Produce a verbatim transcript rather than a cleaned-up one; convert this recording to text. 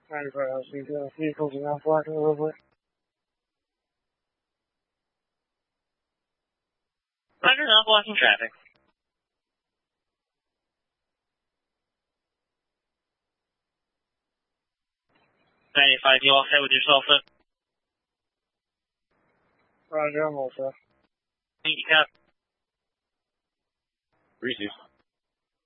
ninety-five, I see the vehicles are now blocking the roadway. Roger, not blocking traffic. ninety-five, you all set with yourself, sir? Roger, I'm all set. Thank you, Cap. Receive.